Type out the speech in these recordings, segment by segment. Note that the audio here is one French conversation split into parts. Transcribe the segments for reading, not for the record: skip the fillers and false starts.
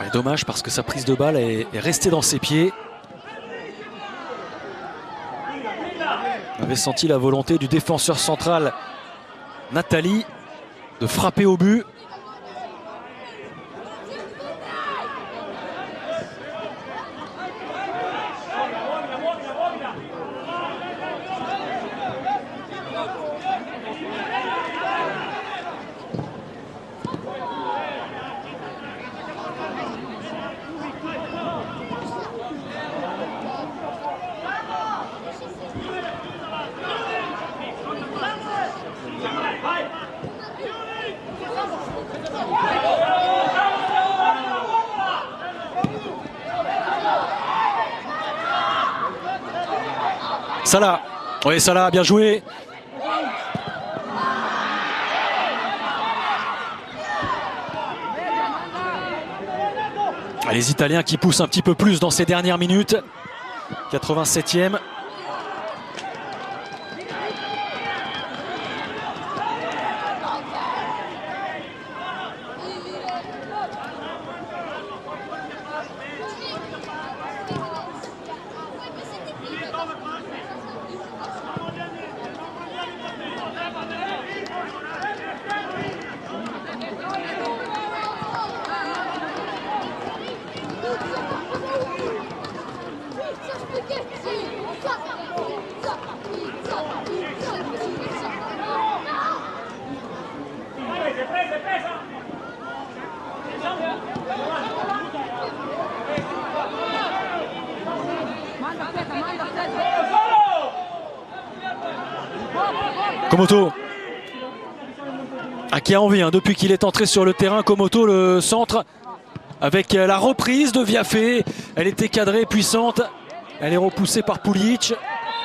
Ouais, dommage parce que sa prise de balle est restée dans ses pieds. On avait senti la volonté du défenseur central Nathalie de frapper au but. Salah, oui Salah, bien joué. Les Italiens qui poussent un petit peu plus dans ces dernières minutes. 87e. Komoto qui a envie depuis qu'il est entré sur le terrain. Komoto, le centre avec la reprise de Viafé. Elle était cadrée, puissante. Elle est repoussée par Pulic.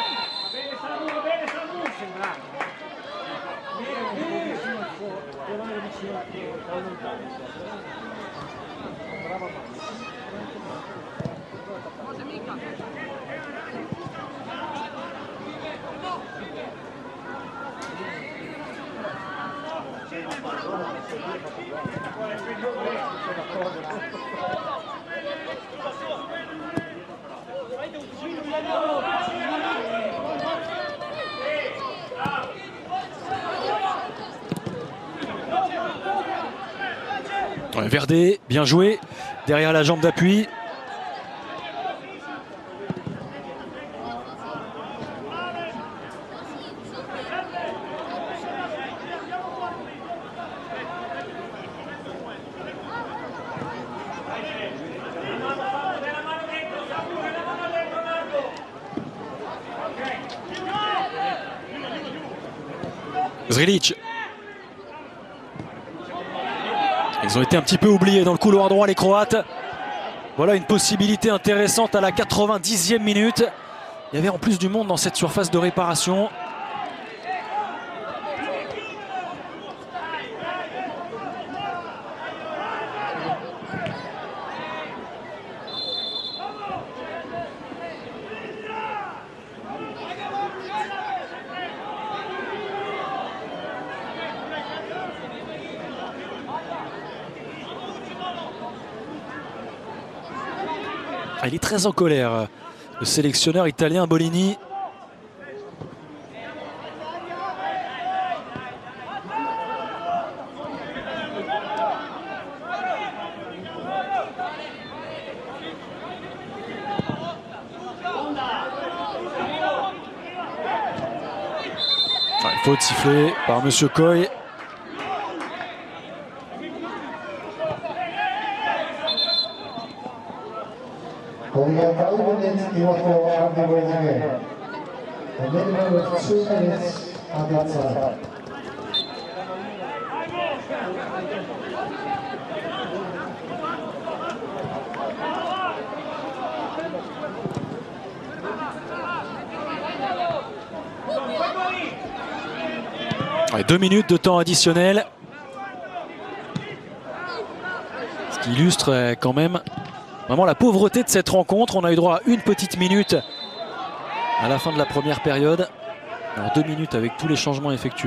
Verdé, bien joué, derrière la jambe d'appui. Zrilic. Ils ont été un petit peu oubliés dans le couloir droit, les Croates. Voilà une possibilité intéressante à la 90e minute. Il y avait en plus du monde dans cette surface de réparation. Il est très en colère, le sélectionneur italien Bolini. Faute sifflée par Monsieur Coy. We have 5 minutes in for the game. A minimum of 2 minutes on that side. Ouais, 2 minutes de temps additionnel. Ce qui illustre quand même vraiment la pauvreté de cette rencontre. On a eu droit à une petite minute à la fin de la première période. Alors 2 minutes avec tous les changements effectués.